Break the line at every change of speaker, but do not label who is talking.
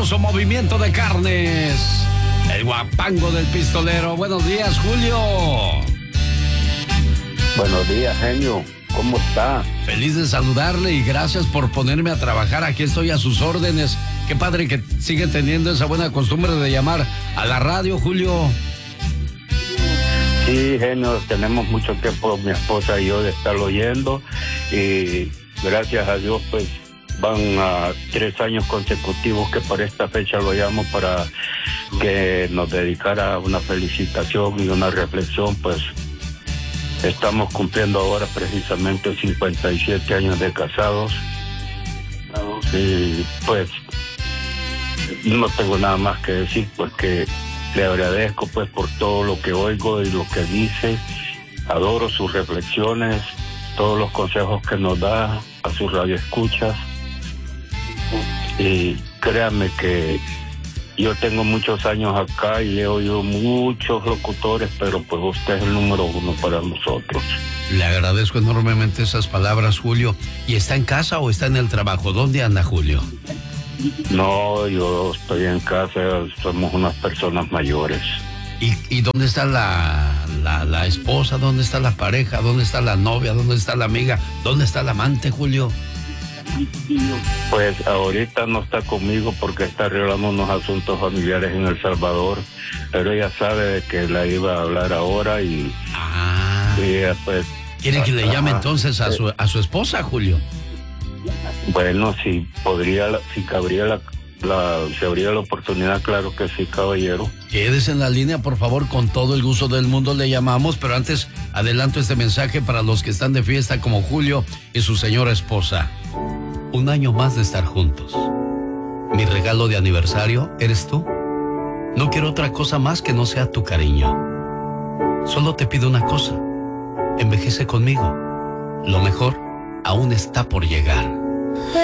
poderoso movimiento de carnes. El guapango del pistolero. Buenos días, Julio.
Buenos días, genio. ¿Cómo está?
Feliz de saludarle y gracias por ponerme a trabajar. Aquí estoy a sus órdenes. Qué padre que sigue teniendo esa buena costumbre de llamar a la radio, Julio.
Sí, genio, tenemos mucho tiempo, mi esposa y yo, de estarlo oyendo. Y gracias a Dios, pues, van a 3 años consecutivos que por esta fecha lo llamo para que nos dedicara una felicitación y una reflexión, pues. Estamos cumpliendo ahora precisamente 57 años de casados. Y pues no tengo nada más que decir, porque le agradezco pues por todo lo que oigo y lo que dice. Adoro sus reflexiones, todos los consejos que nos da a sus radioescuchas. Y créanme que yo tengo muchos años acá y he oído muchos locutores, pero pues usted es el número 1 para nosotros.
Le agradezco enormemente esas palabras, Julio. ¿Y está en casa o está en el trabajo? ¿Dónde anda, Julio?
No, yo estoy en casa, somos unas personas mayores.
¿Y dónde está la esposa? ¿Dónde está la pareja? ¿Dónde está la novia? ¿Dónde está la amiga? ¿Dónde está el amante, Julio?
Pues ahorita no está conmigo porque está arreglando unos asuntos familiares en El Salvador, pero ella sabe de que la iba a hablar ahora y ella pues...
¿Quiere que le llame entonces a su esposa, Julio?
Bueno, si podría, si cabría si habría la oportunidad, claro que sí, caballero.
Quédese en la línea, por favor, con todo el gusto del mundo le llamamos, pero antes adelanto este mensaje para los que están de fiesta como Julio y su señora esposa. 1 año más de estar juntos. Mi regalo de aniversario eres tú. No quiero otra cosa más que no sea tu cariño. Solo te pido una cosa. Envejece conmigo. Lo mejor aún está por llegar.